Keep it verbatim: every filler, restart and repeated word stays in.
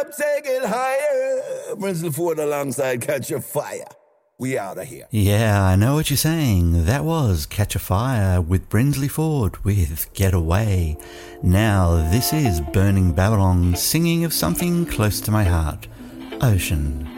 up, take it higher. Brinsley Ford alongside Catch a Fire. We out of here. Yeah, I know what you're saying. That was Catch a Fire with Brinsley Ford with Get Away. Now, this is Burning Babylon singing of something close to my heart. Ocean.